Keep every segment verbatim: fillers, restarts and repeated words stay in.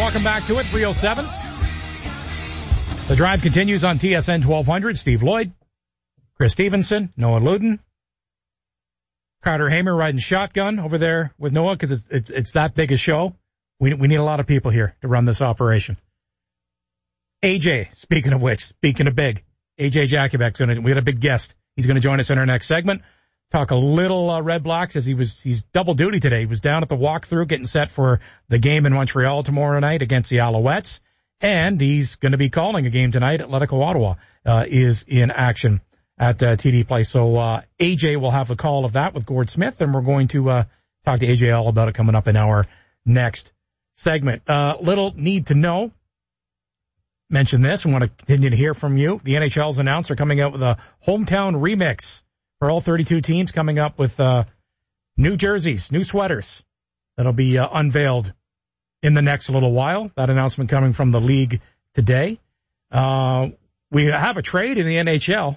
Welcome back to it, three oh seven. The drive continues on T S N twelve hundred. Steve Lloyd, Chris Stevenson, Noah Luden, Carter Hamer riding shotgun over there with Noah because it's, it's it's that big a show. We we need a lot of people here to run this operation. A J, speaking of which, speaking of big, A J Jakubek's going to, we had a big guest. He's going to join us in our next segment. Talk a little uh, Red Blacks as he was, he's double duty today. He was down at the walkthrough getting set for the game in Montreal tomorrow night against the Alouettes. And he's going to be calling a game tonight. Atletico Ottawa uh, is in action at uh, T D Place. So uh, A J will have the call of that with Gord Smith, and we're going to uh, talk to A J all about it coming up in our next segment. Uh, little need to know. Mention this. We want to continue to hear from you. The N H L's announced they're coming out with a hometown remix for all thirty-two teams, coming up with uh, new jerseys, new sweaters that'll be uh, unveiled in the next little while. That announcement coming from the league today. Uh, we have a trade in the N H L.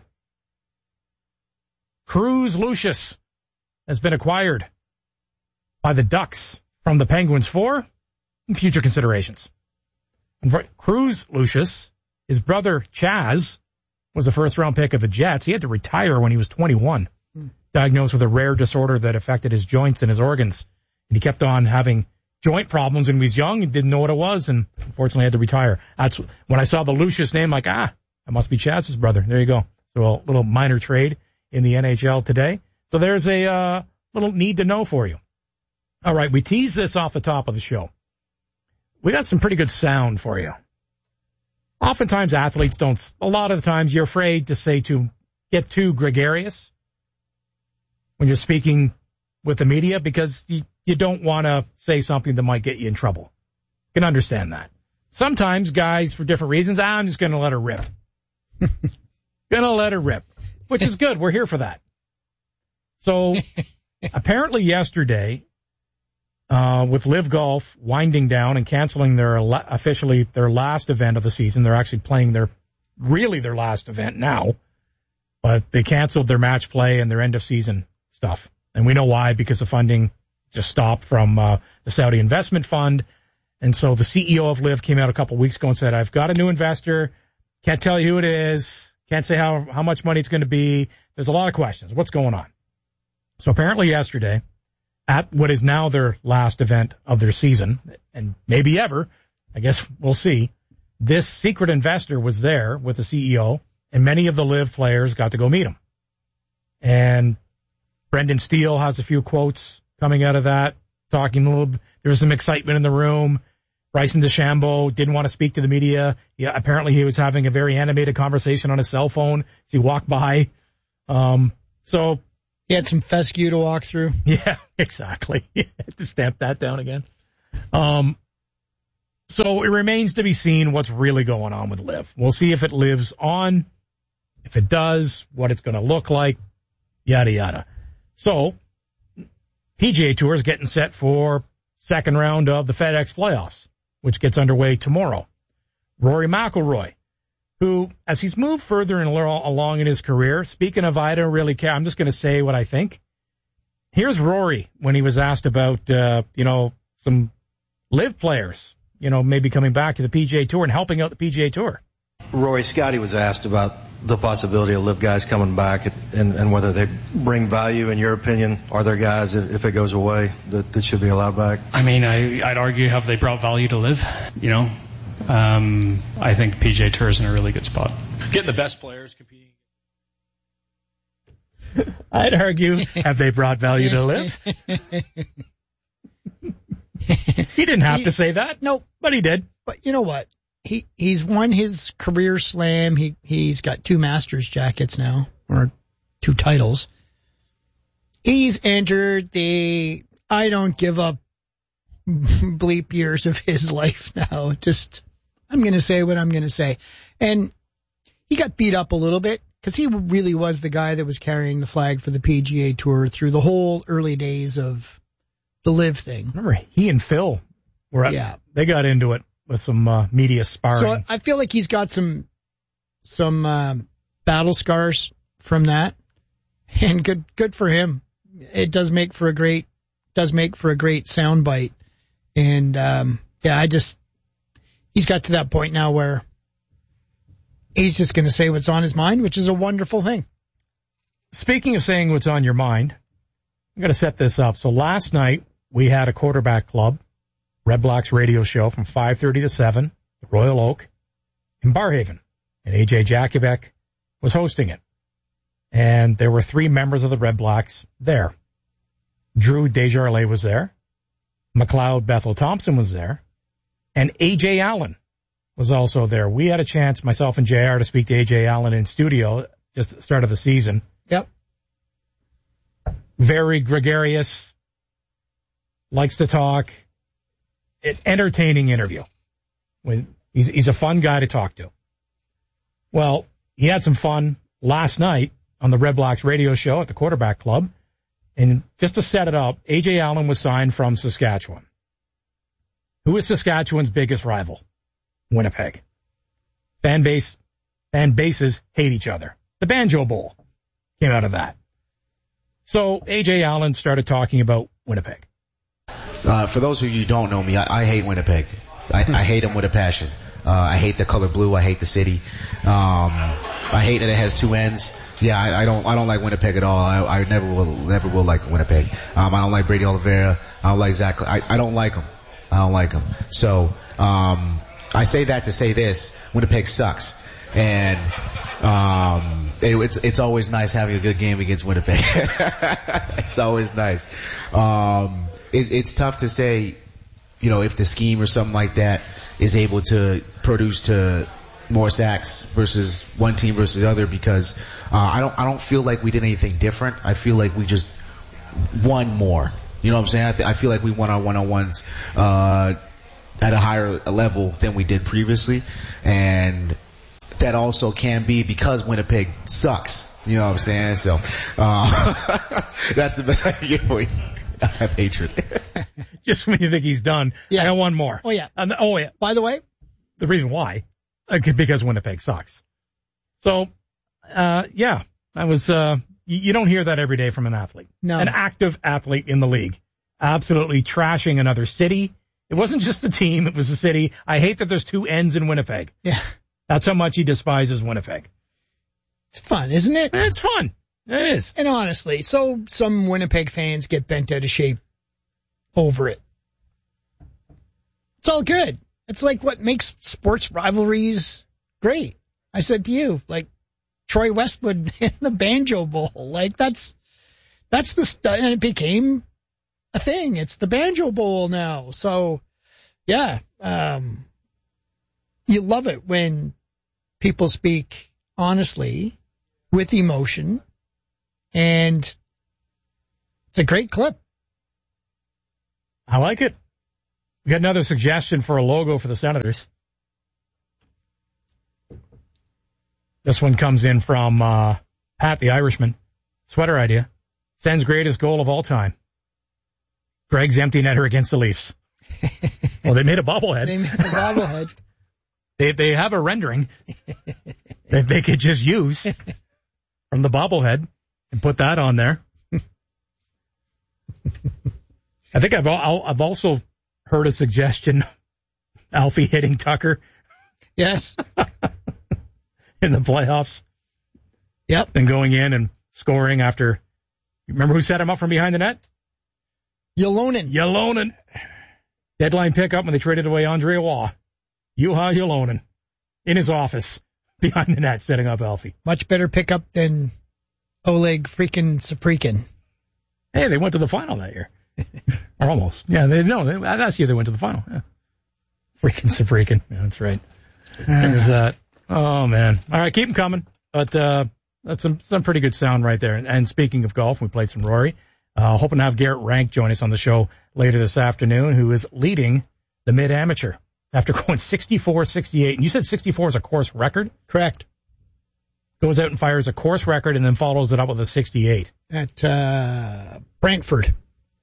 Cruz Lucius has been acquired by the Ducks from the Penguins for future considerations. And for Cruz Lucius, his brother Chaz was a first-round pick of the Jets. He had to retire when he was twenty-one, hmm. diagnosed with a rare disorder that affected his joints and his organs. And he kept on having joint problems when he was young and didn't know what it was, and unfortunately had to retire. That's when I saw the Lucius name, like, ah, that must be Chaz's brother. There you go. So a little minor trade in the N H L today. So there's a uh, little need to know for you. All right, we teased this off the top of the show. We got some pretty good sound for you. Oftentimes athletes don't, a lot of the times you're afraid to say to get too gregarious when you're speaking with the media because you, you don't want to say something that might get you in trouble. You can understand that. Sometimes guys, for different reasons, ah, I'm just going to let her rip. Going to let her rip, which is good. We're here for that. So apparently yesterday, Uh, with Live Golf winding down and canceling their la- officially their last event of the season. They're actually playing their, really their last event now, but they canceled their match play and their end of season stuff. And we know why, because the funding just stopped from, uh, the Saudi Investment Fund. And so the C E O of Live came out a couple weeks ago and said, I've got a new investor. Can't tell you who it is. Can't say how, how much money it's going to be. There's a lot of questions. What's going on? So apparently yesterday, at what is now their last event of their season, and maybe ever, I guess we'll see, this secret investor was there with the C E O, and many of the Live players got to go meet him. And Brendan Steele has a few quotes coming out of that, talking a little, there was some excitement in the room. Bryson DeChambeau didn't want to speak to the media. Yeah, apparently he was having a very animated conversation on his cell phone as he walked by. Um, so... He had some fescue to walk through. Yeah, exactly. You had to stamp that down again. Um, so it remains to be seen what's really going on with Live. We'll see if it lives on, if it does, what it's going to look like, yada, yada. So P G A Tour is getting set for second round of the FedEx playoffs, which gets underway tomorrow. Rory McIlroy, who, as he's moved further in, along in his career, speaking of I don't really care, I'm just going to say what I think. Here's Rory when he was asked about, uh, you know, some Live players, you know, maybe coming back to the P G A Tour and helping out the P G A Tour. Rory, Scotty was asked about the possibility of Live guys coming back and, and whether they bring value, in your opinion. Are there guys, if it goes away, that, that should be allowed back? I mean, I, I'd argue, have they brought value to Live, you know? Um, I think P G A Tour is in a really good spot. Getting the best players competing. I'd argue, have they brought value to Live? He didn't have he, to say that. Nope. But he did. But you know what? He he's won his career slam. He he's got two Masters jackets now, or two titles. He's entered the I don't give up bleep years of his life now. Just, I'm going to say what I'm going to say. And he got beat up a little bit because he really was the guy that was carrying the flag for the P G A Tour through the whole early days of the Live thing. Remember, he and Phil were up, yeah. They got into it with some uh, media sparring. So I feel like he's got some some um, battle scars from that, and good good for him. It does make for a great does make for a great soundbite. And, um, yeah, I just, he's got to that point now where he's just going to say what's on his mind, which is a wonderful thing. Speaking of saying what's on your mind, I'm going to set this up. So last night we had a quarterback club, Red Blacks radio show from five thirty to seven at Royal Oak in Barrhaven. And A J Jakubek was hosting it. And there were three members of the Red Blacks there. Drew Desjardins was there. McLeod Bethel Thompson was there. And A J Allen was also there. We had a chance, myself and J R, to speak to A J Allen in studio just at the start of the season. Yep. Very gregarious, likes to talk. An entertaining interview. He's, he's a fun guy to talk to. Well, he had some fun last night on the Red Blacks radio show at the Quarterback Club. And just to set it up, A J Allen was signed from Saskatchewan. Who is Saskatchewan's biggest rival? Winnipeg. Fan base, fan bases hate each other. The Banjo Bowl came out of that. So A J Allen started talking about Winnipeg. Uh, for those of you who don't know me, I, I hate Winnipeg. I, I hate them with a passion. Uh, I hate the color blue. I hate the city. Um, I hate that it has two ends. Yeah, I, I don't, I don't like Winnipeg at all. I, I never will, never will like Winnipeg. Um, I don't like Brady Oliveira. I don't like Zach. I, I don't like him. I don't like him. So, um, I say that to say this: Winnipeg sucks, and um, it, it's it's always nice having a good game against Winnipeg. It's always nice. Um, it, it's tough to say, you know, if the scheme or something like that is able to produce to more sacks versus one team versus the other, because uh, I don't I don't feel like we did anything different. I feel like we just won more. You know what I'm saying? I, th- I feel like we won our one-on-ones uh, at a higher level than we did previously, and that also can be because Winnipeg sucks. You know what I'm saying? So uh, that's the best I can get for you. I have hatred. Just when you think he's done, Yeah. I got one more. Oh, yeah. And, oh, yeah. By the way, The reason why, uh, because Winnipeg sucks. So, uh, yeah, I was, uh, you, you don't hear that every day from an athlete. No. An active athlete in the league. Absolutely trashing another city. It wasn't just the team, it was the city. I hate that there's two ends in Winnipeg. yeah, That's how much he despises Winnipeg. it's fun, isn't it? It's fun. It is. And honestly, so some Winnipeg fans get bent out of shape over it. It's all good. It's like what makes sports rivalries great. I said to you, like Troy Westwood in the Banjo Bowl. Like that's that's the st- and it became a thing. It's the Banjo Bowl now. So yeah, um, you love it when people speak honestly with emotion, and it's a great clip. I like it. We got another suggestion for a logo for the Senators. This one comes in from uh, Pat the Irishman. Sweater idea. Sens greatest goal of all time. Greg's empty netter against the Leafs. Well, they made a bobblehead. They made a bobblehead. They they have a rendering that they could just use from the bobblehead and put that on there. I think I've al- I've also heard a suggestion, Alfie hitting Tucker Yes. in the playoffs. Yep. And going in and scoring after. Remember who set him up from behind the net? Yolonen. Yolonen. Deadline pickup when they traded away Andre Waugh. Juha Yolonen in his office behind the net setting up Alfie. Much better pickup than Oleg freaking Saprikin. Hey, they went to the final that year. Or almost. Yeah, they no, they, last year they went to the final. Yeah. Freaking Saprikin. Yeah, that's right. There's that. Oh, man. All right, keep them coming. But uh, that's some, some pretty good sound right there. And, and speaking of golf, we played some Rory. Uh, hoping to have Garrett Rank join us on the show later this afternoon, who is leading the mid-amateur after going sixty-four sixty-eight. And you said sixty-four is a course record? Correct. Goes out and fires a course record and then follows it up with a sixty-eight. At uh, Brantford.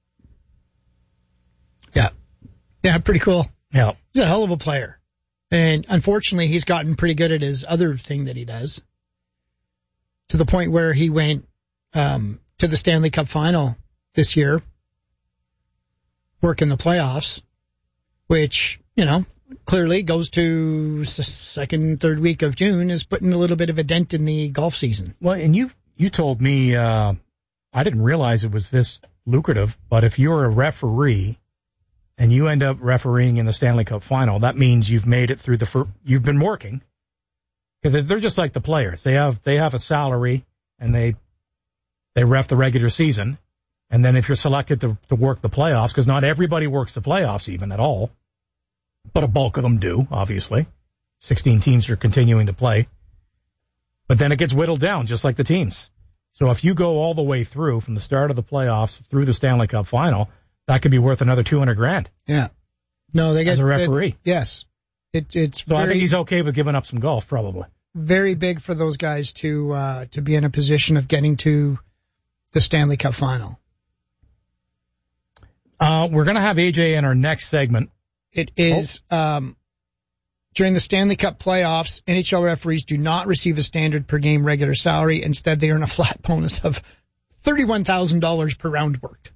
Yeah. Yeah, pretty cool. Yeah. He's a hell of a player. And unfortunately, he's gotten pretty good at his other thing that he does, to the point where he went um, to the Stanley Cup final this year, working the playoffs, which, you know, clearly goes to the second, third week of June, is putting a little bit of a dent in the golf season. Well, and you you told me, uh, I didn't realize it was this lucrative, but if you're a referee and you end up refereeing in the Stanley Cup final, that means you've made it through the fir- you've been working. Because they're just like the players. They have they have a salary and they they ref the regular season. And then if you're selected to, to work the playoffs, because not everybody works the playoffs even at all, but a bulk of them do, obviously. sixteen teams are continuing to play. But then it gets whittled down, just like the teams. So if you go all the way through, from the start of the playoffs through the Stanley Cup final, that could be worth another two hundred grand. Yeah. No, they get as a referee. It, yes. It, it's so very, I think he's okay with giving up some golf, probably. Very big for those guys to uh, to be in a position of getting to the Stanley Cup final. Uh, we're going to have A J in our next segment. It is oh. um, during the Stanley Cup playoffs, N H L referees do not receive a standard per game regular salary. Instead, they earn a flat bonus of thirty-one thousand dollars per round worked.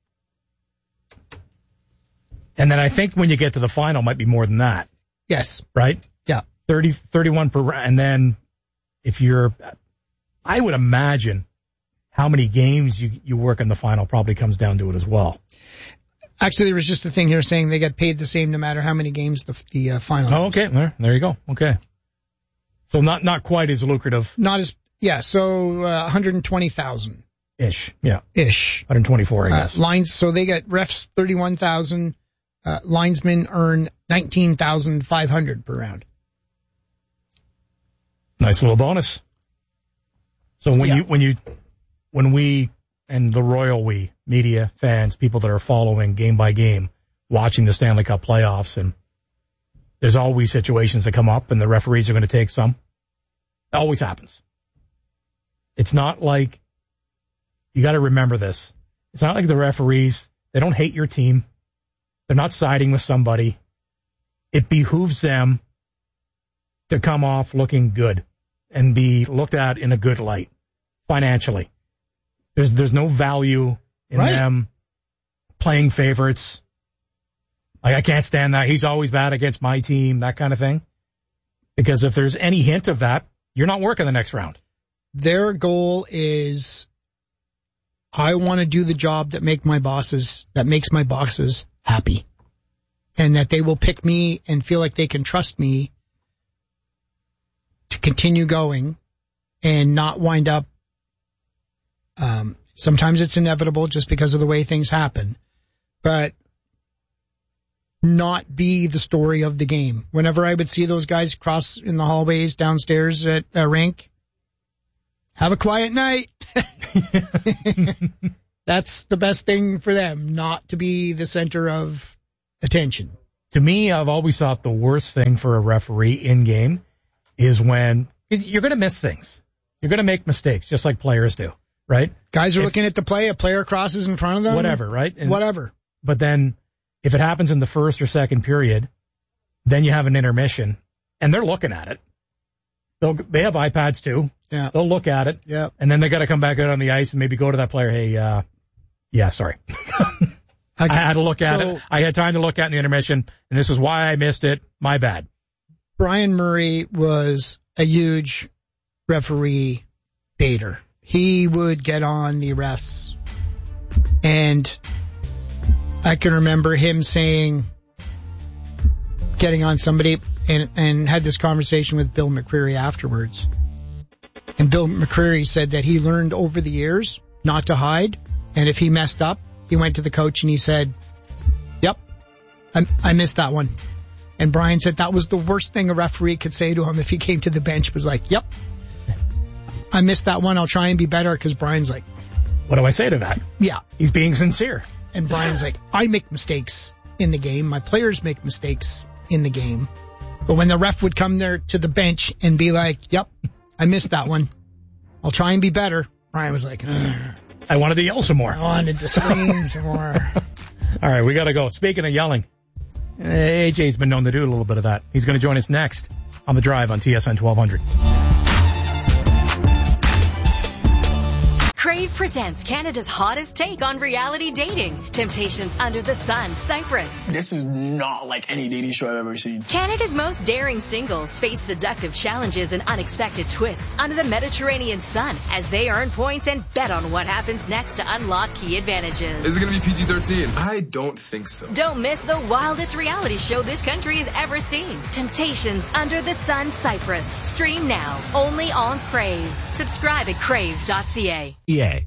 And then I think when you get to the final, it might be more than that. Yes. Right? Yeah. thirty, thirty-one per round. And then if you're, I would imagine how many games you, you work in the final probably comes down to it as well. Actually, there was just a thing here saying they get paid the same no matter how many games the, the uh, final. Oh, okay. There, there you go. Okay. So not, not quite as lucrative. Not as, yeah. So, uh, one hundred twenty thousand. Ish. Yeah. Ish. one hundred twenty-four, I guess. Uh, lines, so they get refs thirty-one thousand. Uh, linesmen earn nineteen thousand five hundred per round. Nice little bonus. So when yeah. you, when you, when we, and the royal we, media, fans, people that are following game by game, watching the Stanley Cup playoffs, and there's always situations that come up and the referees are going to take some. It always happens. It's not like, you got to remember this. It's not like the referees, they don't hate your team. They're not siding with somebody. It behooves them to come off looking good and be looked at in a good light financially. There's there's no value in right. them playing favorites. Like, I can't stand that. He's always bad against my team, that kind of thing. Because if there's any hint of that, you're not working the next round. Their goal is, I want to do the job that make my bosses, that makes my bosses happy. And that they will pick me and feel like they can trust me to continue going and not wind up, um, sometimes it's inevitable just because of the way things happen, but not be the story of the game. Whenever I would see those guys cross in the hallways downstairs at a rink, have a quiet night. That's the best thing for them, not to be the center of attention. To me, I've always thought the worst thing for a referee in game is when you're going to miss things. You're going to make mistakes, just like players do, right? Guys are if, looking at the play, a player crosses in front of them. Whatever, right? And, whatever. But then if it happens in the first or second period, then you have an intermission, and they're looking at it. They'll, they have iPads too. Yeah. They'll look at it. Yeah. And then they got to come back out on the ice and maybe go to that player, hey, uh, yeah, sorry. I had to look at so, it. I had time to look at it in the intermission, and this is why I missed it. My bad. Brian Murray was a huge referee baiter. He would get on the refs, and I can remember him saying, getting on somebody, and, and had this conversation with Bill McCreary afterwards. And Bill McCreary said that he learned over the years not to hide, and if he messed up, he went to the coach and he said, yep, I, I missed that one. And Brian said that was the worst thing a referee could say to him if he came to the bench, was like, yep, I missed that one. I'll try and be better, because Brian's like, what do I say to that? Yeah. He's being sincere. And Brian's like, I make mistakes in the game. My players make mistakes in the game. But when the ref would come there to the bench and be like, yep, I missed that one, I'll try and be better, Brian was like, ugh. I wanted to yell some more. I wanted to scream some more. All right, we got to go. Speaking of yelling, A J's been known to do a little bit of that. He's going to join us next on The Drive on T S N twelve hundred. Crave presents Canada's hottest take on reality dating. Temptations Under the Sun, Cyprus. This is not like any dating show I've ever seen. Canada's most daring singles face seductive challenges and unexpected twists under the Mediterranean sun as they earn points and bet on what happens next to unlock key advantages. Is it going to be P G thirteen? I don't think so. Don't miss the wildest reality show this country has ever seen. Temptations Under the Sun, Cyprus. Stream now, only on Crave. Subscribe at crave dot c a. Yeah.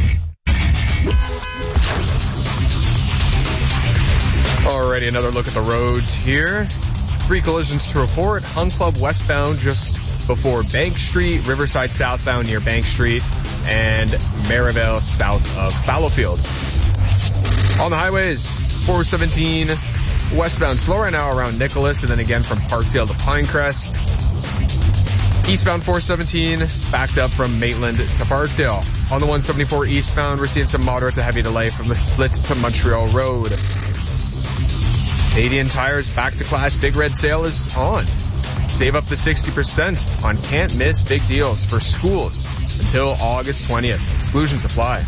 Alrighty, another look at the roads here. Three collisions to report. Hunt Club westbound just before Bank Street, Riverside southbound near Bank Street, and Maryvale south of Fallowfield. On the highways, four seventeen westbound slow right now around Nicholas, and then again from Parkdale to Pinecrest. Eastbound four seventeen, backed up from Maitland to Parkdale. On the one seventy-four eastbound, we're seeing some moderate to heavy delay from the split to Montreal Road. Canadian Tire's back to class Big Red Sale is on. Save up to sixty percent on can't miss big deals for schools until August twentieth. Exclusions apply.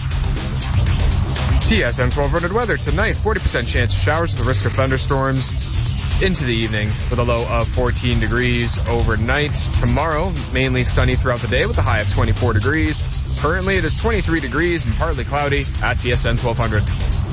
T S N twelve hundred weather tonight, forty percent chance of showers with a risk of thunderstorms into the evening with a low of fourteen degrees overnight. Tomorrow, mainly sunny throughout the day with a high of twenty-four degrees. Currently, it is twenty-three degrees and partly cloudy at T S N twelve hundred.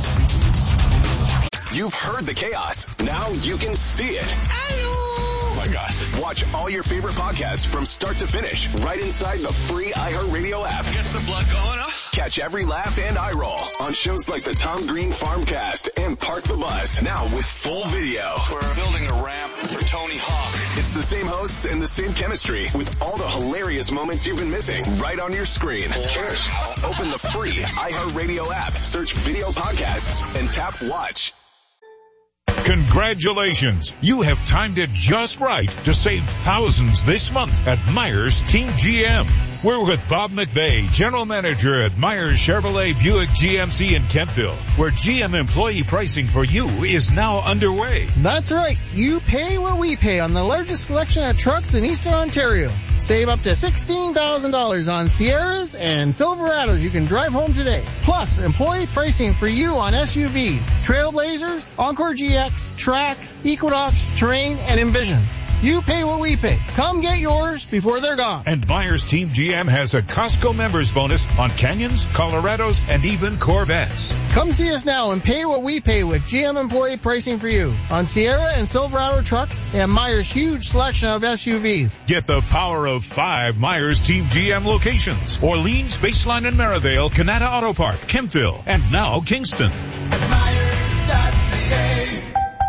You've heard the chaos. Now you can see it. Oh my gosh. Watch all your favorite podcasts from start to finish right inside the free iHeartRadio app. Gets the blood going, huh? Catch every laugh and eye roll on shows like the Tom Green Farmcast and Park the Bus. Now with full video. We're building a ramp for Tony Hawk. It's the same hosts and the same chemistry with all the hilarious moments you've been missing right on your screen. Just open the free iHeartRadio app, search video podcasts, and tap watch. Congratulations! You have timed it just right to save thousands this month at Myers Team G M. We're with Bob McVeigh, General Manager at Myers Chevrolet Buick G M C in Kentville, where G M employee pricing for you is now underway. That's right. You pay what we pay on the largest selection of trucks in Eastern Ontario. Save up to sixteen thousand dollars on Sierras and Silverados you can drive home today. Plus, employee pricing for you on S U Vs, Trailblazers, Encore G X, Trax, Equinox, Terrain, and Envisions. You pay what we pay. Come get yours before they're gone. And Myers Team G M has a Costco members bonus on Canyons, Colorados, and even Corvettes. Come see us now and pay what we pay with G M employee pricing for you on Sierra and Silverado trucks and Myers' huge selection of S U Vs. Get the power of five Myers Team G M locations. Orleans, Baseline and Maryvale, Canada Auto Park, Kempville, and now Kingston. Myers, that's the game.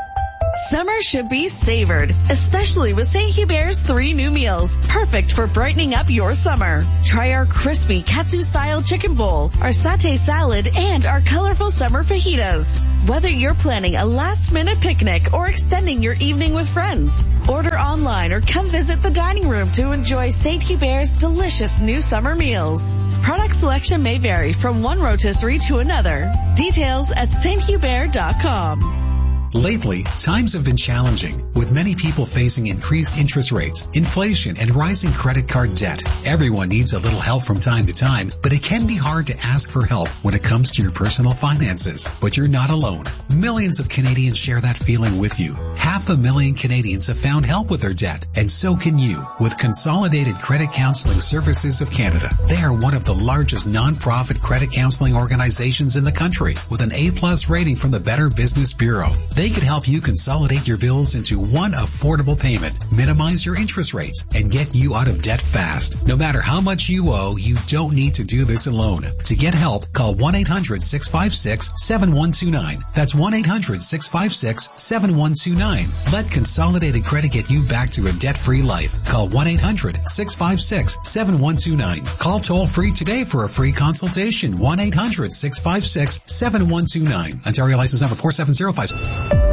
Summer should be savored, especially with Saint Hubert's three new meals, perfect for brightening up your summer. Try our crispy katsu-style chicken bowl, our satay salad, and our colorful summer fajitas. Whether you're planning a last-minute picnic or extending your evening with friends, order online or come visit the dining room to enjoy Saint Hubert's delicious new summer meals. Product selection may vary from one rotisserie to another. Details at saint hubert dot com. Lately, times have been challenging, with many people facing increased interest rates, inflation, and rising credit card debt. Everyone needs a little help from time to time, but it can be hard to ask for help when it comes to your personal finances. But you're not alone. Millions of Canadians share that feeling with you. Half a million Canadians have found help with their debt, and so can you, with Consolidated Credit Counseling Services of Canada. They are one of the largest non-profit credit counseling organizations in the country, with an A-plus rating from the Better Business Bureau. They could help you consolidate your bills into one affordable payment, minimize your interest rates, and get you out of debt fast. No matter how much you owe, you don't need to do this alone. To get help, call one eight hundred six five six seven one two nine. That's one eight hundred six five six seven one two nine. Let Consolidated Credit get you back to a debt-free life. Call one eight hundred six five six seven one two nine. Call toll-free today for a free consultation. one eight hundred six five six seven one two nine. Ontario license number four seven zero five.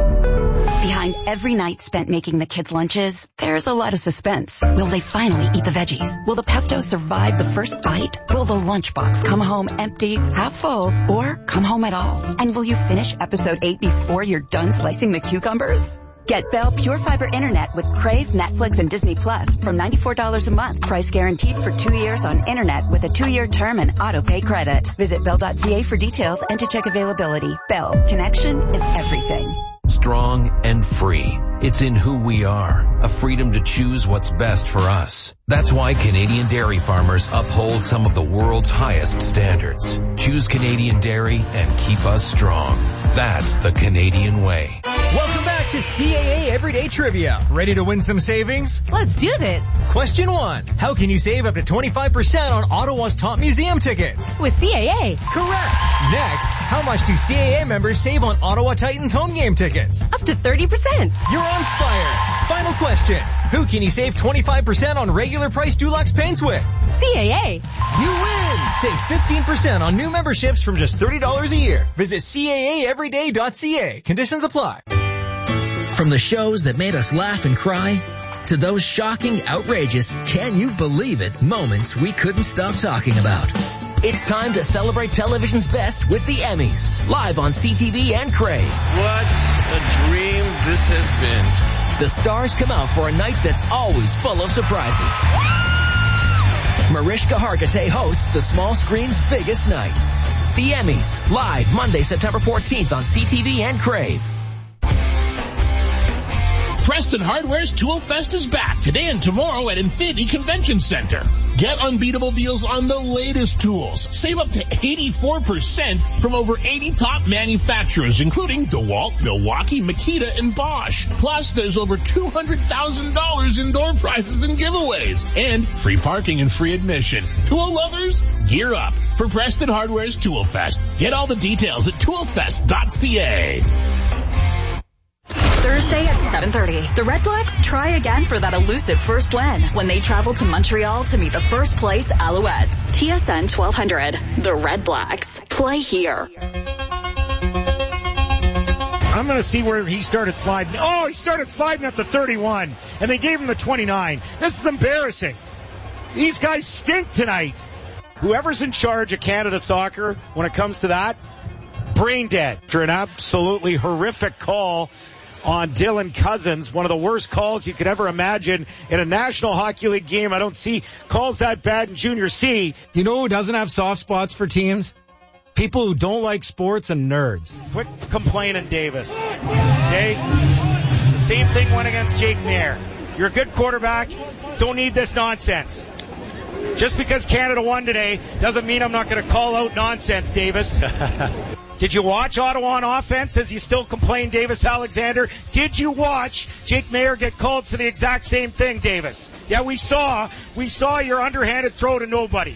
Behind every night spent making the kids' lunches, there's a lot of suspense. Will they finally eat the veggies? Will the pesto survive the first bite? Will the lunchbox come home empty, half full, or come home at all? And will you finish episode eight before you're done slicing the cucumbers? Get Bell Pure Fiber Internet with Crave, Netflix, and Disney Plus from ninety-four dollars a month. Price guaranteed for two years on internet with a two-year term and auto-pay credit. Visit bell dot c a for details and to check availability. Bell. Connection is everything. Strong and free. It's in who we are, a freedom to choose what's best for us. That's why Canadian dairy farmers uphold some of the world's highest standards. Choose Canadian dairy and keep us strong. That's the Canadian way. Welcome back to C A A Everyday Trivia. Ready to win some savings? Let's do this. Question one. How can you save up to twenty-five percent on Ottawa's top museum tickets? With C A A. Correct. Next, how much do C A A members save on Ottawa Titans home game tickets? Up to thirty percent. You're on fire. Final question. Who can you save twenty-five percent on regular price Dulux paints with? C A A. You win. Save fifteen percent on new memberships from just thirty dollars a year. Visit C A A everyday dot c a. Conditions apply. From the shows that made us laugh and cry to those shocking, outrageous, can you believe it moments we couldn't stop talking about. It's time to celebrate television's best with the Emmys, live on C T V and Crave. What a dream this has been. The stars come out for a night that's always full of surprises. Mariska Hargitay hosts the small screen's biggest night. The Emmys, live Monday, September fourteenth on C T V and Crave. Preston Hardware's Tool Fest is back today and tomorrow at Infinity Convention Center. Get unbeatable deals on the latest tools. Save up to eighty-four percent from over eighty top manufacturers, including DeWalt, Milwaukee, Makita, and Bosch. Plus, there's over two hundred thousand dollars in door prizes and giveaways. And free parking and free admission. Tool lovers, gear up for Preston Hardware's Tool Fest. Get all the details at tool fest dot c a. Thursday at seven thirty. The Red Blacks try again for that elusive first win when they travel to Montreal to meet the first place Alouettes. T S N twelve hundred. The Red Blacks. Play here. I'm going to see where he started sliding. Oh, he started sliding at the thirty-one, and they gave him the twenty-nine. This is embarrassing. These guys stink tonight. Whoever's in charge of Canada soccer, when it comes to that, brain dead. After an absolutely horrific call on Dylan Cousins, one of the worst calls you could ever imagine in a National Hockey League game. I don't see calls that bad in Junior C. You know who doesn't have soft spots for teams? People who don't like sports and nerds. Quit complaining, Davis. Okay? The same thing went against Jake Maier. You're a good quarterback. Don't need this nonsense. Just because Canada won today doesn't mean I'm not going to call out nonsense, Davis. Did you watch Ottawa on offense as you still complain, Davis Alexander? Did you watch Jake Maier get called for the exact same thing, Davis? Yeah, we saw. We saw your underhanded throw to nobody.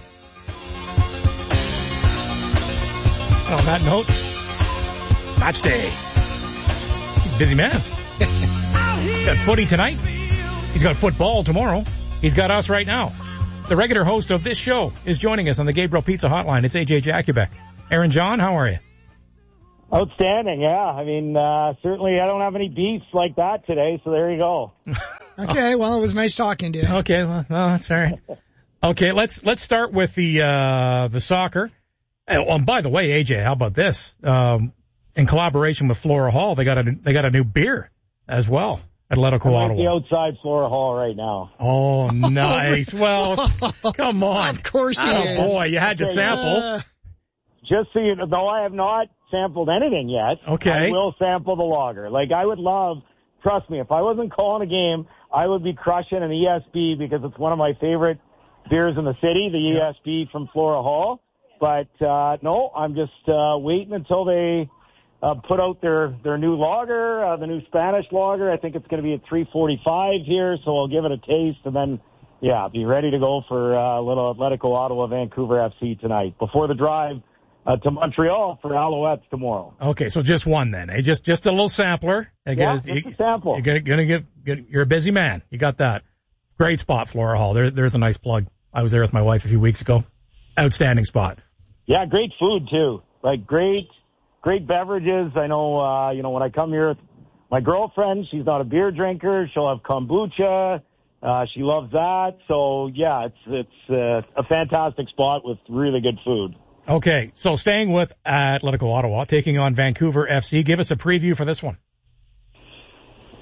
On that note, match day. He's a busy man. He's got footy tonight. He's got football tomorrow. He's got us right now. The regular host of this show is joining us on the Gabriel Pizza Hotline. It's A J Jakubek. Aaron John, how are you? Outstanding, yeah. I mean, uh, certainly I don't have any beefs like that today, so there you go. Okay, well, it was nice talking to you. Okay, well, well that's all right. Okay, let's let's start with the uh, the soccer. Oh, and by the way, A J, how about this? Um, in collaboration with Flora Hall, they got a they got a new beer as well. Atletico I'm Ottawa. the outside Flora Hall right now. Oh, nice. Well, come on. Of course he oh, is. boy, you had to sample. Uh, Just so you know, though I have not sampled anything yet, okay. I will sample the lager. Like, I would love, trust me, if I wasn't calling a game, I would be crushing an E S B because it's one of my favorite beers in the city, the E S B from Flora Hall. But, uh, no, I'm just uh, waiting until they uh, put out their, their new lager, uh, the new Spanish lager. I think it's going to be at three forty-five here, so I'll give it a taste and then, yeah, be ready to go for uh, a little Atletico Ottawa Vancouver F C tonight before the drive Uh, to Montreal for Alouettes tomorrow. Okay, so just one then, eh? Just just a little sampler. I yeah, guess. just you, a sample. You're gonna, gonna give. Gonna, you're a busy man. You got that. Great spot, Flora Hall. There, there's a nice plug. I was there with my wife a few weeks ago. Outstanding spot. Yeah, great food too. Like great, great beverages. I know. Uh, you know, when I come here with my girlfriend, she's not a beer drinker. She'll have kombucha. Uh, she loves that. So yeah, it's it's uh, a fantastic spot with really good food. Okay, so staying with Atletico Ottawa, taking on Vancouver F C. Give us a preview for this one.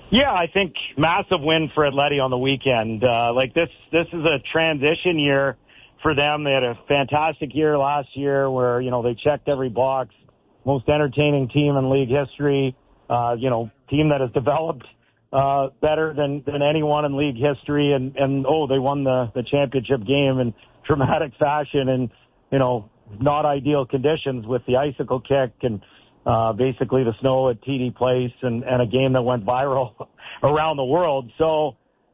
Yeah, I think massive win for Atleti on the weekend. Uh, like this, this is a transition year for them. They had a fantastic year last year where, you know, they checked every box. Most entertaining team in league history. Uh, you know, team that has developed, uh, better than, than anyone in league history. And, and, oh, they won the, the championship game in dramatic fashion and, you know, not ideal conditions with the icicle kick and, Uh, basically the snow at T D Place and, and a game that went viral around the world. So,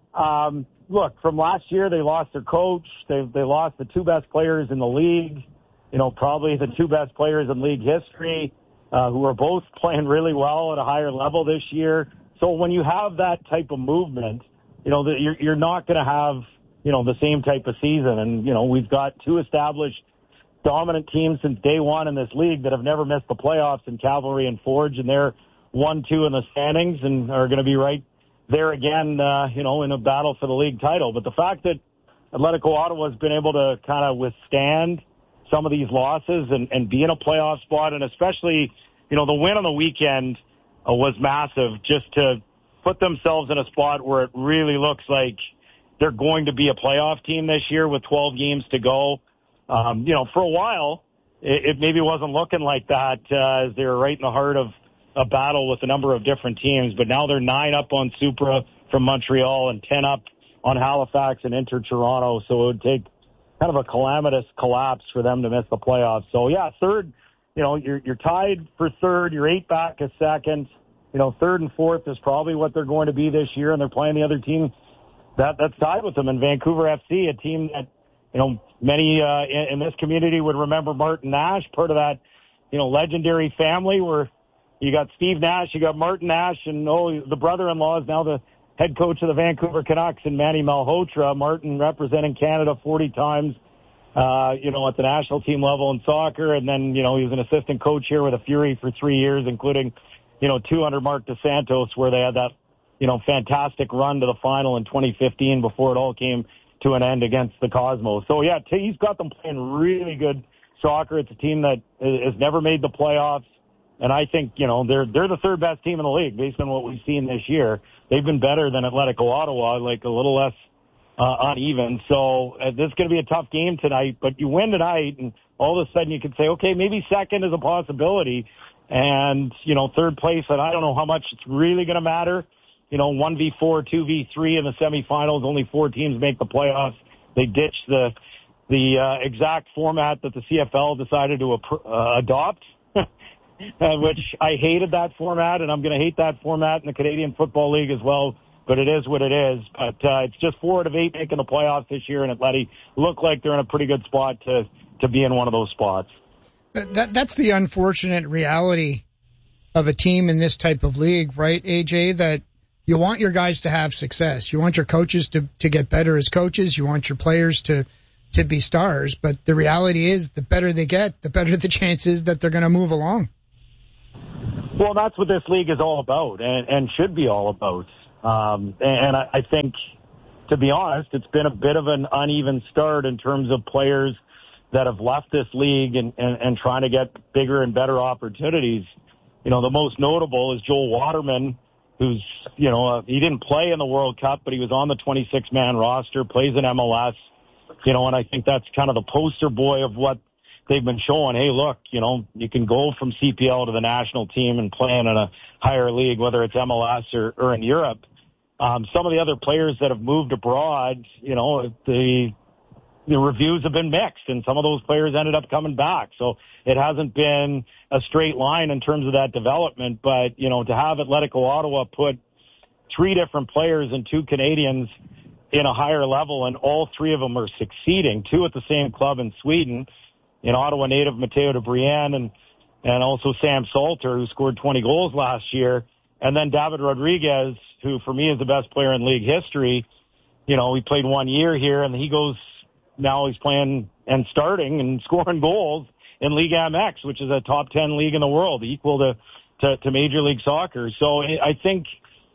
um, look, from last year, they lost their coach. They, they lost the two best players in the league, you know, probably the two best players in league history, uh, who are both playing really well at a higher level this year. So when you have that type of movement, you know, that you're, you're not going to have, you know, the same type of season. And, you know, we've got two established dominant teams since day one in this league that have never missed the playoffs in Cavalry and Forge, and they're one, two in the standings and are going to be right there again, uh, you know, in a battle for the league title. But the fact that Atletico Ottawa has been able to kind of withstand some of these losses and, and be in a playoff spot, and especially, you know, the win on the weekend uh, was massive just to put themselves in a spot where it really looks like they're going to be a playoff team this year with twelve games to go. Um, you know, for a while, it, it maybe wasn't looking like that uh, as they were right in the heart of a battle with a number of different teams. But now they're nine up on Supra from Montreal and ten up on Halifax and Inter Toronto. So it would take kind of a calamitous collapse for them to miss the playoffs. So, yeah, third, you know, you're, you're tied for third. You're eight back a second. You know, third and fourth is probably what they're going to be this year, and they're playing the other team that, that's tied with them in Vancouver F C, a team that, you know, many uh, in, in this community would remember Martin Nash, part of that, you know, legendary family where you got Steve Nash, you got Martin Nash, and oh, the brother-in-law is now the head coach of the Vancouver Canucks, and Manny Malhotra. Martin representing Canada forty times, uh, you know, at the national team level in soccer, and then, you know, he was an assistant coach here with the Fury for three years, including, you know, two under Mark DeSantos, where they had that, you know, fantastic run to the final in twenty fifteen before it all came to an end against the Cosmos. So, yeah, he's got them playing really good soccer. It's a team that has never made the playoffs, and I think, you know, they're they're the third best team in the league based on what we've seen this year. They've been better than Atletico Ottawa, like a little less uh, uneven. So uh, this is going to be a tough game tonight, but you win tonight, and all of a sudden you could say, okay, maybe second is a possibility, and, you know, third place, and I don't know how much it's really going to matter. You know, one v four, two v three in the semifinals. Only four teams make the playoffs. They ditched the the uh, exact format that the C F L decided to uh, adopt, which I hated that format, and I'm going to hate that format in the Canadian Football League as well. But it is what it is. But uh, it's just four out of eight making the playoffs this year, and Atleti look like they're in a pretty good spot to to be in one of those spots. That, that's the unfortunate reality of a team in this type of league, right, A J, that you want your guys to have success. You want your coaches to, to get better as coaches. You want your players to, to be stars. But the reality is the better they get, the better the chances that they're going to move along. Well, that's what this league is all about and, and should be all about. Um, and I, I think, to be honest, it's been a bit of an uneven start in terms of players that have left this league and, and, and trying to get bigger and better opportunities. You know, the most notable is Joel Waterman, who's, you know, uh, he didn't play in the World Cup, but he was on the twenty-six man roster, plays in M L S, you know, and I think that's kind of the poster boy of what they've been showing. Hey, look, you know, you can go from C P L to the national team and playing in a higher league, whether it's M L S or, or in Europe. Um, some of the other players that have moved abroad, you know, the, the reviews have been mixed, and some of those players ended up coming back. So it hasn't been a straight line in terms of that development, but, you know, to have Atletico Ottawa put three different players and two Canadians in a higher level, and all three of them are succeeding, two at the same club in Sweden, in Ottawa native Matteo de Brienne and, and also Sam Salter, who scored twenty goals last year, and then David Rodriguez, who for me is the best player in league history. You know, he played one year here, and he goes, now he's playing and starting and scoring goals in Liga M X, which is a top ten league in the world, equal to, to, to Major League Soccer. So I think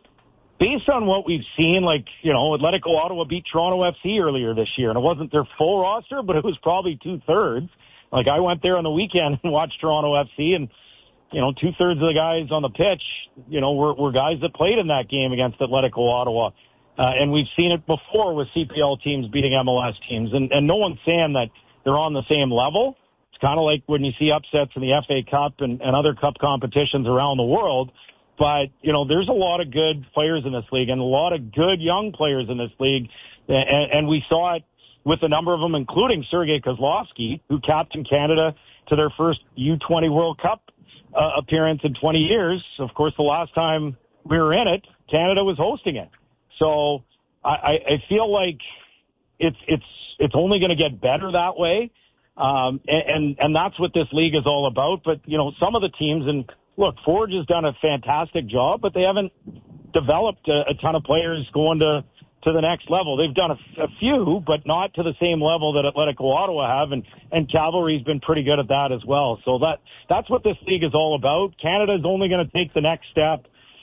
based on what we've seen, like, you know, Atletico Ottawa beat Toronto F C earlier this year, and it wasn't their full roster, but it was probably two-thirds. Like, I went there on the weekend and watched Toronto F C, and you know, two-thirds of the guys on the pitch, you know, were, were guys that played in that game against Atletico Ottawa. Uh, and we've seen it before with C P L teams beating M L S teams. And, and no one's saying that they're on the same level. It's kind of like when you see upsets in the F A Cup and, and other cup competitions around the world. But, you know, there's a lot of good players in this league and a lot of good young players in this league. And, and we saw it with a number of them, including Sergei Kozlovsky, who captained Canada to their first U twenty World Cup uh, appearance in twenty years. Of course, the last time we were in it, Canada was hosting it. So I, I feel like it's it's it's only going to get better that way, um, and, and and that's what this league is all about. But you know, some of the teams, and look, Forge has done a fantastic job, but they haven't developed a, a ton of players going to to the next level. They've done a, a few, but not to the same level that Atletico Ottawa have, and and Cavalry's been pretty good at that as well. So that that's what this league is all about. Canada's only going to take the next step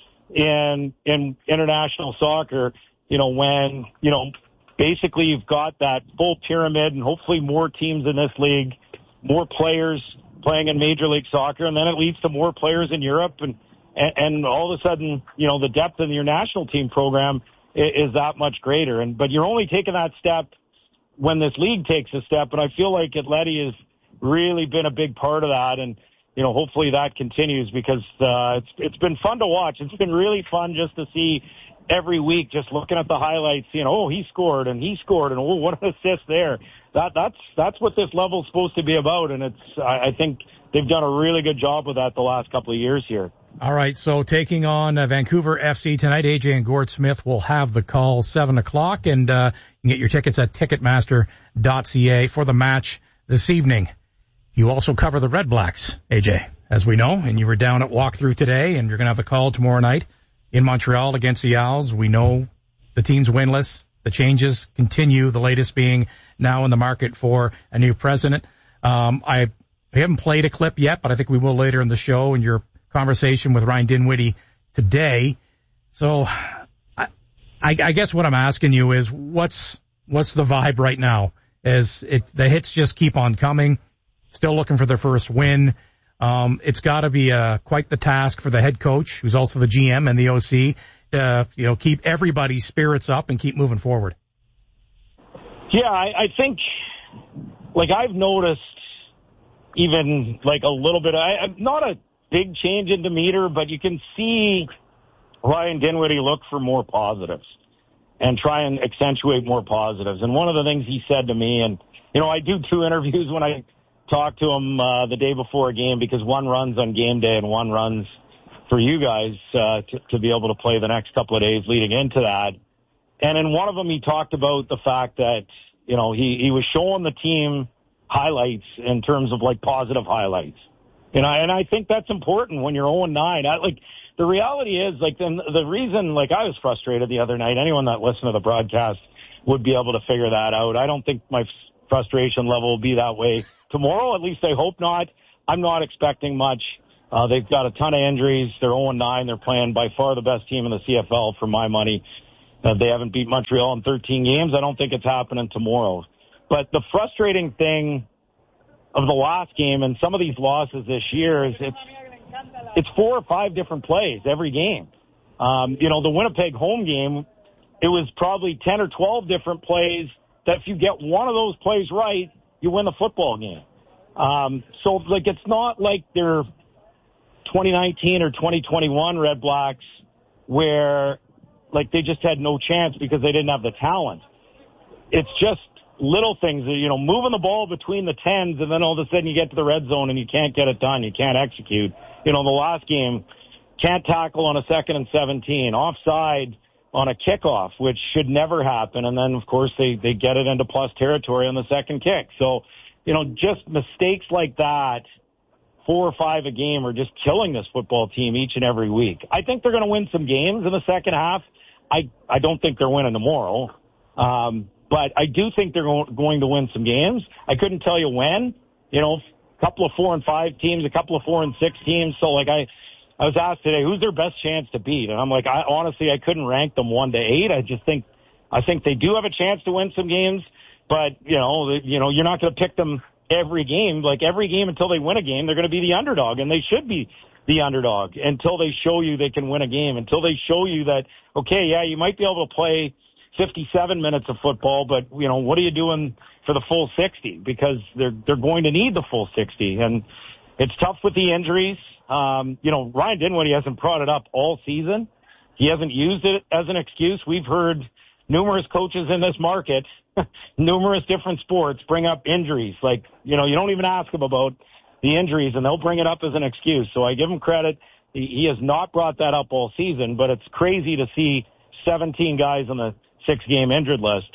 in in international soccer, you know, when, you know, basically you've got that full pyramid and hopefully more teams in this league, more players playing in Major League Soccer, and then it leads to more players in Europe, and and, and all of a sudden, you know, the depth in your national team program is, is that much greater. And but you're only taking that step when this league takes a step, and I feel like Atleti has really been a big part of that, and you know, hopefully that continues because uh, it's it's been fun to watch. It's been really fun just to see every week, just looking at the highlights. You know, oh, he scored and he scored, and oh, what an assist there. That that's that's what this level's supposed to be about, and it's I, I think they've done a really good job with that the last couple of years here. All right, so taking on uh, Vancouver F C tonight, A J and Gord Smith will have the call seven o'clock, and uh, you can get your tickets at ticketmaster dot c a for the match this evening. You also cover the Red Blacks, A J, as we know, and you were down at walkthrough today, and you're going to have the call tomorrow night in Montreal against the Owls. We know the team's winless. The changes continue, the latest being now in the market for a new president. Um, I, I haven't played a clip yet, but I think we will later in the show in your conversation with Ryan Dinwiddie today. So I, I, I guess what I'm asking you is what's what's the vibe right now as it, the hits just keep on coming? Still looking for their first win. Um, it's got to be uh, quite the task for the head coach, who's also the G M and the O C, to you know keep everybody's spirits up and keep moving forward. Yeah, I, I think, like I've noticed, even like a little bit. I, not a big change in demeanor, but you can see Ryan Dinwiddie look for more positives and try and accentuate more positives. And one of the things he said to me, and you know, I do two interviews when I talk to him uh, the day before a game because one runs on game day and one runs for you guys uh, to, to be able to play the next couple of days leading into that. And in one of them, he talked about the fact that, you know, he, he was showing the team highlights in terms of like positive highlights. You know, and I think that's important when you're oh and nine. I, like, the reality is, like, the, the reason, like, I was frustrated the other night, anyone that listened to the broadcast would be able to figure that out. I don't think my frustration level will be that way tomorrow. At least I hope not. I'm not expecting much. Uh, they've got a ton of injuries. They're oh and nine. They're playing by far the best team in the C F L for my money. Uh, they haven't beat Montreal in thirteen games. I don't think it's happening tomorrow. But the frustrating thing of the last game and some of these losses this year is it's, it's four or five different plays every game. Um, you know, the Winnipeg home game, it was probably ten or twelve different plays that if you get one of those plays right, you win the football game. Um, so, like, it's not like they're twenty nineteen or twenty twenty-one Red Blacks where, like, they just had no chance because they didn't have the talent. It's just little things, you know, moving the ball between the tens, and then all of a sudden you get to the red zone and you can't get it done. You can't execute. You know, the last game, can't tackle on a second and seventeen, offside on a kickoff, which should never happen. And then, of course, they, they get it into plus territory on the second kick. So, you know, just mistakes like that, four or five a game, are just killing this football team each and every week. I think they're going to win some games in the second half. I, I don't think they're winning tomorrow. Um, but I do think they're go- going to win some games. I couldn't tell you when. You know, a couple of four and five teams, a couple of four and six teams. So, like, I, I was asked today, who's their best chance to beat? And I'm like, I honestly, I couldn't rank them one to eight. I just think, I think they do have a chance to win some games, but you know, you know, you're not going to pick them every game. Like every game until they win a game, they're going to be the underdog, and they should be the underdog, until they show you they can win a game, until they show you that, okay, yeah, you might be able to play fifty-seven minutes of football, but, you know, what are you doing for the full sixty? Because they're, they're going to need the full sixty. And it's tough with the injuries. Um, you know, Ryan Dinwiddie hasn't brought it up all season. He hasn't used it as an excuse. We've heard numerous coaches in this market, numerous different sports, bring up injuries. Like, you know, you don't even ask them about the injuries, and they'll bring it up as an excuse. So I give him credit. He, he has not brought that up all season, but it's crazy to see seventeen guys on the six-game injured list,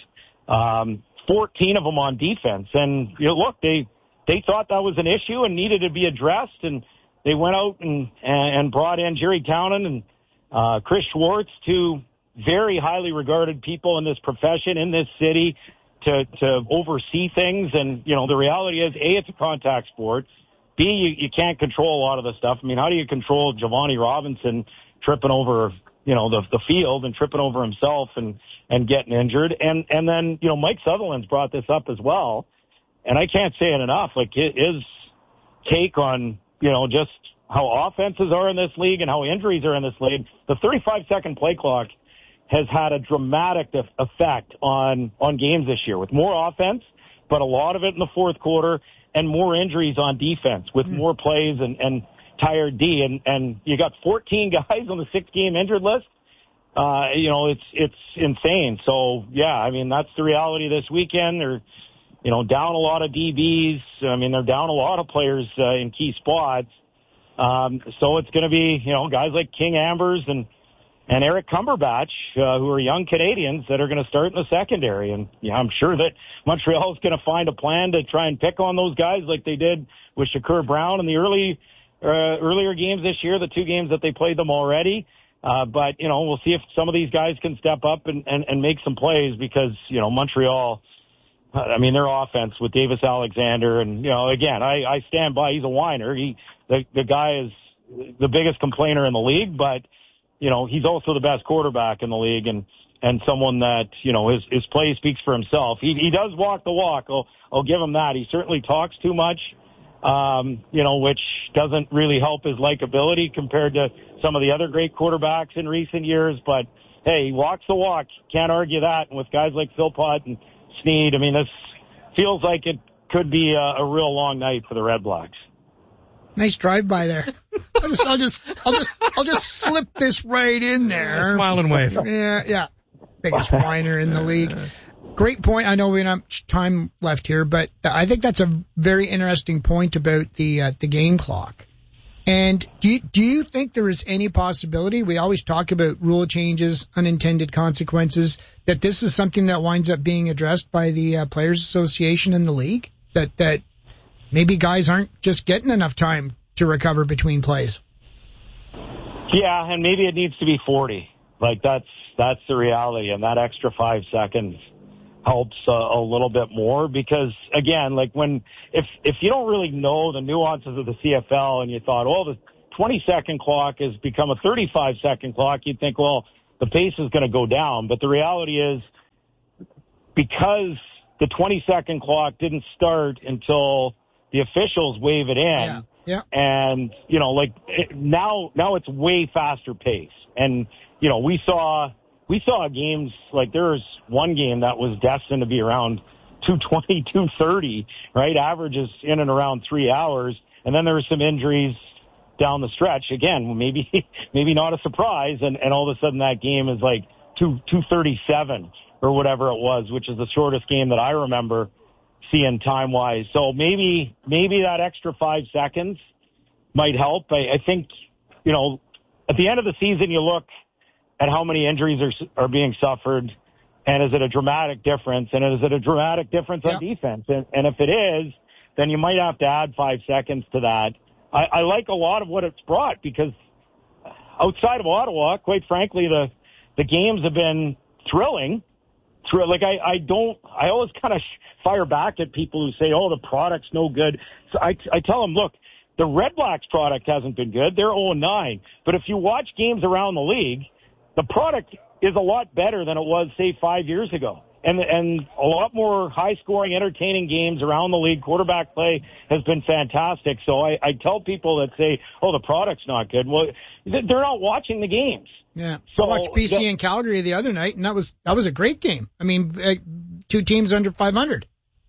um, fourteen of them on defense. And, you know, look, they they thought that was an issue and needed to be addressed, and they went out and, and brought in Jerry Townend and uh, Chris Schwartz, two very highly regarded people in this profession, in this city, to, to oversee things. And, you know, the reality is, A, it's a contact sport. B, you, you can't control a lot of the stuff. I mean, how do you control Giovanni Robinson tripping over, you know, the, the field and tripping over himself and, and getting injured? And, and then, you know, Mike Sutherland's brought this up as well. And I can't say it enough. Like, his take on, you know, just how offenses are in this league and how injuries are in this league. The thirty-five second play clock has had a dramatic effect on, on games this year, with more offense, but a lot of it in the fourth quarter, and more injuries on defense with mm. more plays and, and tired D. And, and you got fourteen guys on the six-game injured list. Uh, you know, it's, it's insane. So, yeah, I mean, that's the reality this weekend. They're, you know, down a lot of D Bs. I mean, they're down a lot of players uh, in key spots. Um, so it's going to be, you know, guys like King Ambers and, and Eric Cumberbatch, uh, who are young Canadians that are going to start in the secondary. And yeah, I'm sure that Montreal is going to find a plan to try and pick on those guys like they did with Shakur Brown in the early, uh, earlier games this year, the two games that they played them already. Uh, but, you know, we'll see if some of these guys can step up and, and, and make some plays, because, you know, Montreal, I mean, their offense with Davis Alexander, and, you know, again, I, I stand by, he's a whiner. He, the, the guy is the biggest complainer in the league, but, you know, he's also the best quarterback in the league, and, and someone that, you know, his, his play speaks for himself. He, he does walk the walk. I'll, I'll give him that. He certainly talks too much, um, you know, which doesn't really help his likability compared to some of the other great quarterbacks in recent years. But, hey, he walks the walk. Can't argue that. And with guys like Philpott and Sneed, I mean, this feels like it could be a, a real long night for the Red Blacks. Nice drive by there. I'll just, I'll just, I'll just, I'll just slip this right in there. Yeah, smile and wave. Yeah, yeah. Biggest whiner in the league. Great point. I know we don't have much time left here, but I think that's a very interesting point about the uh, the game clock. And do you, do you think there is any possibility? We always talk about rule changes, unintended consequences, that this is something that winds up being addressed by the uh, Players Association in the league. That that. Maybe guys aren't just getting enough time to recover between plays. Yeah, and maybe it needs to be forty. Like, that's that's the reality, and that extra five seconds helps uh, a little bit more, because, again, like, when if if you don't really know the nuances of the C F L and you thought, oh, the twenty-second clock has become a thirty-five second clock, you'd think, well, the pace is going to go down. But the reality is, because the twenty-second clock didn't start until the officials wave it in. Yeah, yeah. And, you know, like it, now, now it's way faster pace. And, you know, we saw, we saw games, like there was one game that was destined to be around two twenty, two thirty, right? Averages in and around three hours. And then there were some injuries down the stretch. Again, maybe, maybe not a surprise. And, and all of a sudden that game is like two, two thirty-seven or whatever it was, which is the shortest game that I remember seeing time-wise. So maybe maybe that extra five seconds might help. I, I think, you know, at the end of the season, you look at how many injuries are are being suffered, and is it a dramatic difference, and is it a dramatic difference yeah. on defense? And, and if it is, then you might have to add five seconds to that. I, I like a lot of what it's brought, because outside of Ottawa, quite frankly, the, the games have been thrilling. Thrill, like, I, I don't, I always kind of fire back at people who say, oh, the product's no good. So I, I tell them, look, the Red Blacks product hasn't been good. They're oh and nine. But if you watch games around the league, the product is a lot better than it was, say, five years ago. and and a lot more high-scoring, entertaining games around the league. Quarterback play has been fantastic. So I, I tell people that say, "Oh, the product's not good." Well, they're not watching the games. Yeah, so I watched B C the, and Calgary the other night, and that was that was a great game. I mean, uh, two teams under five hundred.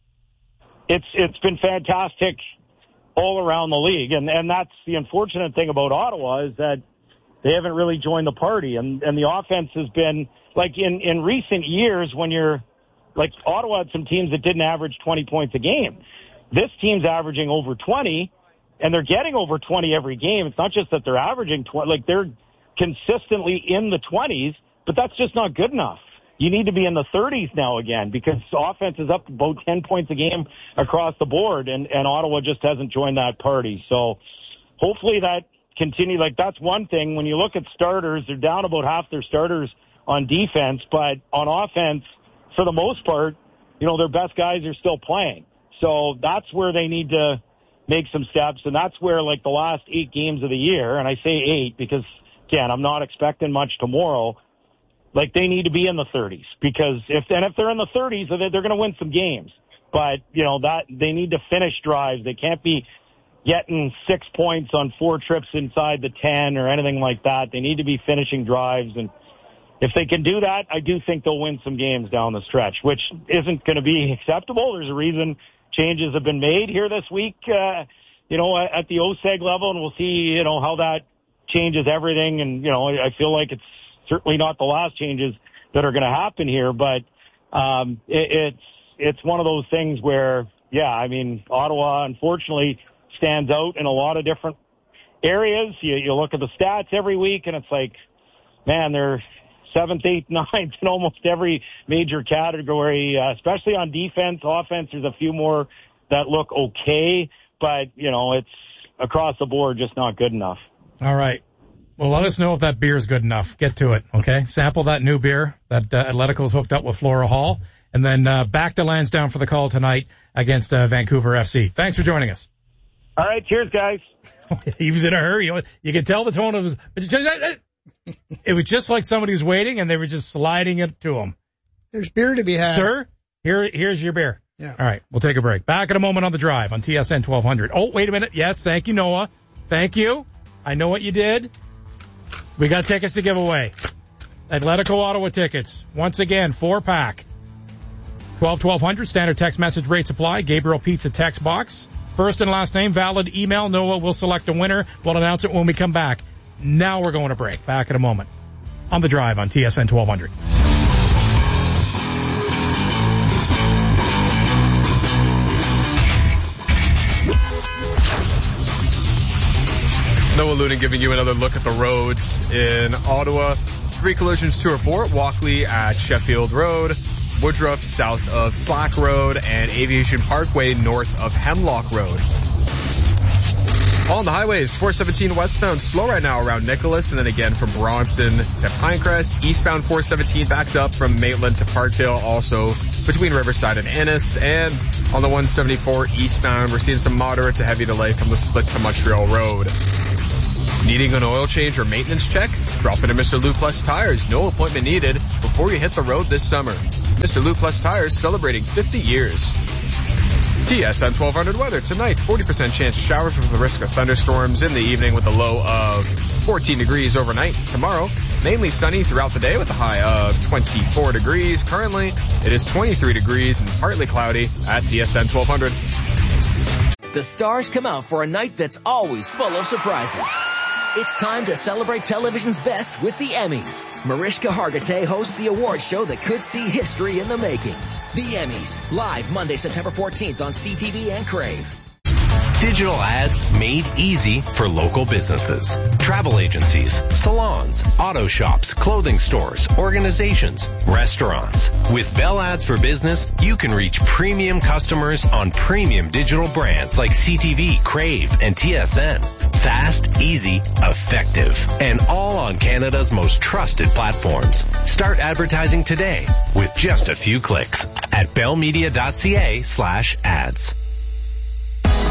It's it's been fantastic all around the league, and and that's the unfortunate thing about Ottawa is that they haven't really joined the party, and and the offense has been like in in recent years when you're like Ottawa had some teams that didn't average twenty points a game. This team's averaging over twenty, and they're getting over twenty every game. It's not just that they're averaging twenty, like they're consistently in the twenties, but that's just not good enough. You need to be in the thirties now again because offense is up about ten points a game across the board, and, and Ottawa just hasn't joined that party. So hopefully that continues. Like, that's one thing. When you look at starters, they're down about half their starters on defense, but on offense, for the most part, you know, their best guys are still playing. So that's where they need to make some steps, and that's where, like, the last eight games of the year, and I say eight because, again, I'm not expecting much tomorrow, like, they need to be in the thirties because if, and if they're in the thirties, they're, they're going to win some games. But, you know, that they need to finish drives. They can't be getting six points on four trips inside the ten or anything like that. They need to be finishing drives. And if they can do that, I do think they'll win some games down the stretch, which isn't going to be acceptable. There's a reason changes have been made here this week, uh, you know, at the O S E G level, and we'll see, you know, how that changes everything. And, you know, I feel like it's certainly not the last changes that are going to happen here, but um, it, it's it's one of those things where, yeah, I mean, Ottawa, unfortunately, stands out in a lot of different areas. You, you look at the stats every week, and it's like, man, they're seventh, eighth, ninth in almost every major category, uh, especially on defense. Offense, there's a few more that look okay, but, you know, it's across the board just not good enough. All right. Well, let us know if that beer is good enough. Get to it, okay? Sample that new beer that uh, Atletico's hooked up with Flora Hall. And then uh, back to Lansdowne for the call tonight against uh, Vancouver F C. Thanks for joining us. All right, cheers, guys. He was in a hurry. You, know, you could tell the tone of his... It was just like somebody was waiting, and they were just sliding it to him. There's beer to be had. Sir, here, here's your beer. Yeah. All right, we'll take a break. Back in a moment on The Drive on T S N twelve hundred. Oh, wait a minute. Yes, thank you, Noah. Thank you. I know what you did. We got tickets to give away. Atletico Ottawa tickets. Once again, four-pack. twelve twelve hundred, standard text message rates apply. Gabriel Pizza text box. First and last name, valid email. Noah will select a winner. We'll announce it when we come back. Now we're going to break. Back in a moment. On The Drive on T S N twelve hundred. Noah Luna giving you another look at the roads in Ottawa. Three collisions to report. Walkley at Sheffield Road, Woodruff south of Slack Road, and Aviation Parkway north of Hemlock Road. On the highways, four seventeen westbound slow right now around Nicholas, and then again from Bronson to Pinecrest. Eastbound four seventeen backed up from Maitland to Parkdale, also between Riverside and Ennis. And on the one seventy-four eastbound, we're seeing some moderate to heavy delay from the split to Montreal Road. Needing an oil change or maintenance check? Drop into Mister Lou Plus Tires. No appointment needed before you hit the road this summer. Mister Lou Plus Tires celebrating fifty years. T S N twelve hundred weather tonight. forty percent chance of showers with the risk of thunderstorms in the evening with a low of fourteen degrees overnight. Tomorrow, mainly sunny throughout the day with a high of twenty-four degrees. Currently, it is twenty-three degrees and partly cloudy at T S N twelve hundred. The stars come out for a night that's always full of surprises. It's time to celebrate television's best with the Emmys. Mariska Hargitay hosts the award show that could see history in the making. The Emmys, live Monday, September fourteenth on C T V and Crave. Digital ads made easy for local businesses. Travel agencies, salons, auto shops, clothing stores, organizations, restaurants. With Bell Ads for Business, you can reach premium customers on premium digital brands like C T V, Crave, and T S N. Fast, easy, effective, and all on Canada's most trusted platforms. Start advertising today with just a few clicks at bellmedia.ca slash ads.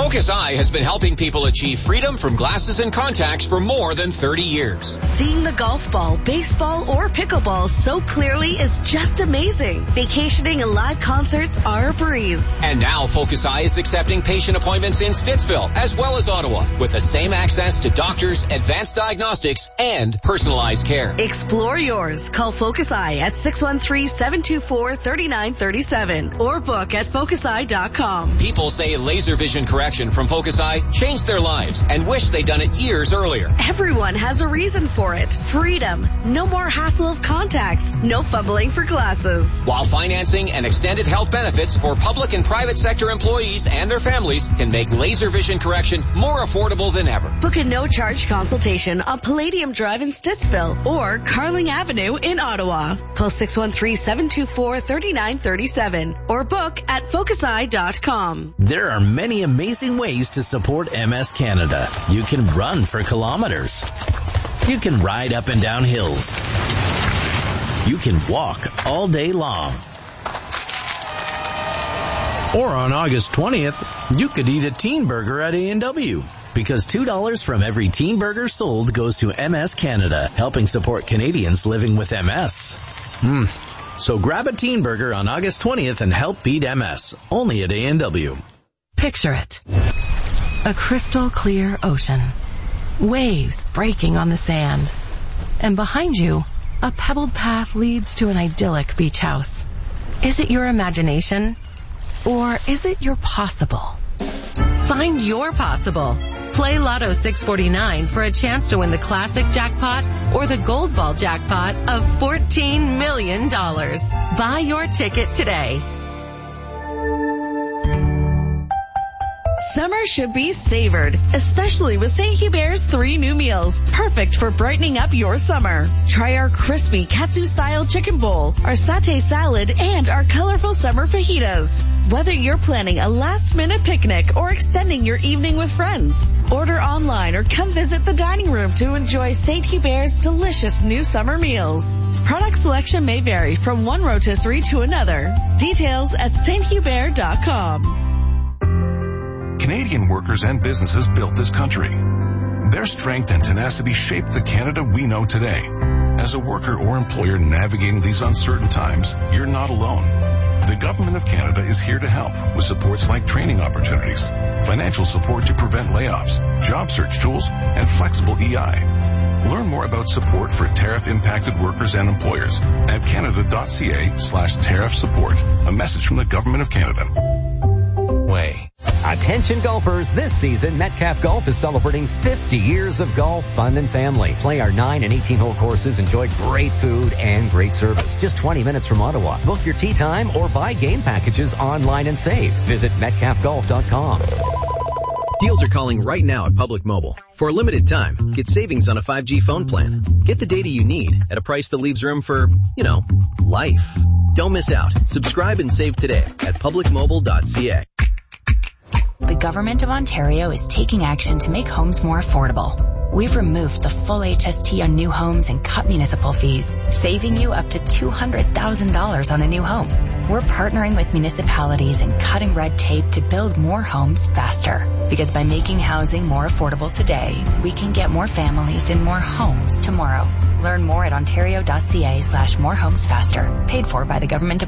Focus Eye has been helping people achieve freedom from glasses and contacts for more than thirty years. Seeing the golf ball, baseball, or pickleball so clearly is just amazing. Vacationing and live concerts are a breeze. And now Focus Eye is accepting patient appointments in Stittsville as well as Ottawa with the same access to doctors, advanced diagnostics, and personalized care. Explore yours. Call Focus Eye at six one three, seven two four, three nine three seven or book at focus eye dot com. People say laser vision correction from Focus Eye changed their lives and wish they'd done it years earlier. Everyone has a reason for it. Freedom. No more hassle of contacts. No fumbling for glasses. While financing and extended health benefits for public and private sector employees and their families can make laser vision correction more affordable than ever. Book a no-charge consultation on Palladium Drive in Stittsville or Carling Avenue in Ottawa. Call six one three, seven two four, three nine three seven or book at focus eye dot com. There are many amazing ways to support M S Canada. You can run for kilometers. You can ride up and down hills. You can walk all day long. Or on August twentieth, you could eat a teen burger at A and W. Because two dollars from every teen burger sold goes to M S Canada, helping support Canadians living with M S. Hmm. So grab a teen burger on August twentieth and help beat M S. Only at A and W. Picture it. A crystal clear ocean. Waves breaking on the sand. And behind you, a pebbled path leads to an idyllic beach house. Is it your imagination? Or is it your possible? Find your possible. Play Lotto six forty-nine for a chance to win the classic jackpot or the gold ball jackpot of fourteen million dollars. Buy your ticket today. Summer should be savored, especially with Saint Hubert's three new meals, perfect for brightening up your summer. Try our crispy katsu-style chicken bowl, our satay salad, and our colorful summer fajitas. Whether you're planning a last-minute picnic or extending your evening with friends, order online or come visit the dining room to enjoy Saint Hubert's delicious new summer meals. Product selection may vary from one rotisserie to another. Details at saint hubert dot com. Canadian workers and businesses built this country. Their strength and tenacity shaped the Canada we know today. As a worker or employer navigating these uncertain times, you're not alone. The Government of Canada is here to help with supports like training opportunities, financial support to prevent layoffs, job search tools, and flexible E I. Learn more about support for tariff-impacted workers and employers at canada.ca slash tariff support. A message from the Government of Canada. Way. Attention golfers, this season Metcalf Golf is celebrating fifty years of golf, fun, and family. Play our nine and eighteen hole courses, enjoy great food and great service. Just twenty minutes from Ottawa. Book your tee time or buy game packages online and save. Visit metcalf golf dot com. Deals are calling right now at Public Mobile. For a limited time, get savings on a five G phone plan. Get the data you need at a price that leaves room for, you know, life. Don't miss out. Subscribe and save today at public mobile dot c a. The Government of Ontario is taking action to make homes more affordable. We've removed the full H S T on new homes and cut municipal fees, saving you up to two hundred thousand dollars on a new home. We're partnering with municipalities and cutting red tape to build more homes faster. Because by making housing more affordable today, we can get more families in more homes tomorrow. Learn more at ontario dot c a slash more homes faster. Paid for by the Government of